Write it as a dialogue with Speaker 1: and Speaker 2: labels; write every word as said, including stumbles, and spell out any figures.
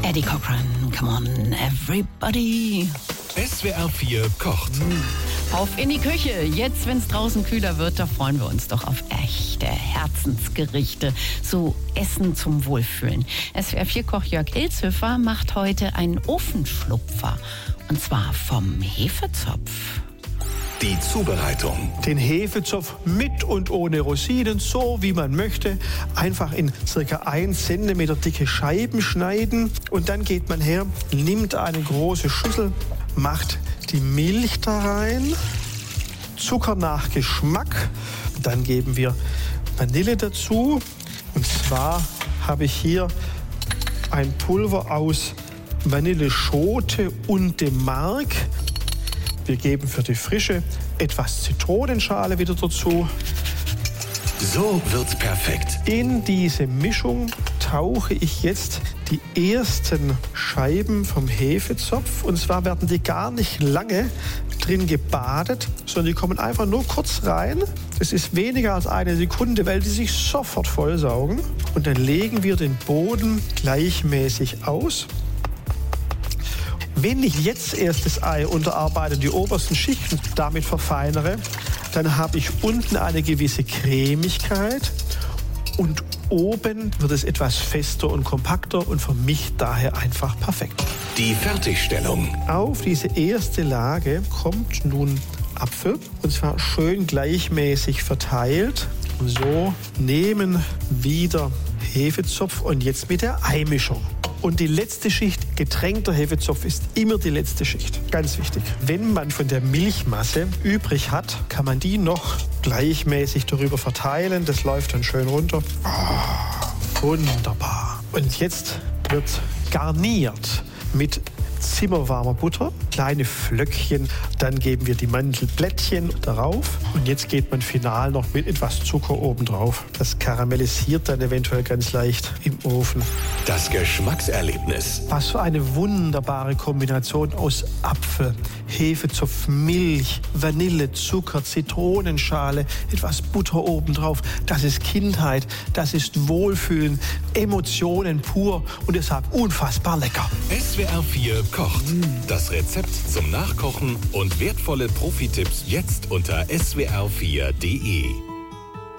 Speaker 1: Eddie Cochran, come on, everybody.
Speaker 2: S W R vier kocht.
Speaker 1: Auf in die Küche. Jetzt, wenn es draußen kühler wird, da freuen wir uns doch auf echte Herzensgerichte. So Essen zum Wohlfühlen. S W R vier Koch Jörg Ilzhöfer macht heute einen Ofenschlupfer. Und zwar vom Hefezopf.
Speaker 2: Die Zubereitung.
Speaker 3: Den Hefezopf mit und ohne Rosinen, so wie man möchte, einfach in circa ein Zentimeter dicke Scheiben schneiden. Und dann geht man her, nimmt eine große Schüssel, macht die Milch da rein, Zucker nach Geschmack. Dann geben wir Vanille dazu. Und zwar habe ich hier ein Pulver aus Vanilleschote und dem Mark. Wir geben für die Frische etwas Zitronenschale wieder dazu.
Speaker 2: So wird's perfekt.
Speaker 3: In diese Mischung tauche ich jetzt die ersten Scheiben vom Hefezopf. Und zwar werden die gar nicht lange drin gebadet, sondern die kommen einfach nur kurz rein. Das ist weniger als eine Sekunde, weil die sich sofort vollsaugen. Und dann legen wir den Boden gleichmäßig aus. Wenn ich jetzt erst das Ei unterarbeite, die obersten Schichten damit verfeinere, dann habe ich unten eine gewisse Cremigkeit und oben wird es etwas fester und kompakter und für mich daher einfach perfekt.
Speaker 2: Die Fertigstellung.
Speaker 3: Auf diese erste Lage kommt nun Apfel, und zwar schön gleichmäßig verteilt. Und so nehmen wieder Hefezopf und jetzt mit der Eimischung. Und die letzte Schicht, getränkter Hefezopf, ist immer die letzte Schicht. Ganz wichtig. Wenn man von der Milchmasse übrig hat, kann man die noch gleichmäßig darüber verteilen. Das läuft dann schön runter. Oh, wunderbar. Und jetzt wird garniert mit zimmerwarmer Butter, kleine Flöckchen, dann geben wir die Mandelblättchen darauf und jetzt geht man final noch mit etwas Zucker oben drauf. Das karamellisiert dann eventuell ganz leicht im Ofen.
Speaker 2: Das Geschmackserlebnis.
Speaker 3: Was für eine wunderbare Kombination aus Apfel, Hefezopf, Milch, Vanille, Zucker, Zitronenschale, etwas Butter oben drauf. Das ist Kindheit, das ist Wohlfühlen, Emotionen pur und deshalb unfassbar lecker.
Speaker 2: S W R vier kocht. Das Rezept zum Nachkochen und wertvolle Profi-Tipps jetzt unter S W R vier punkt de.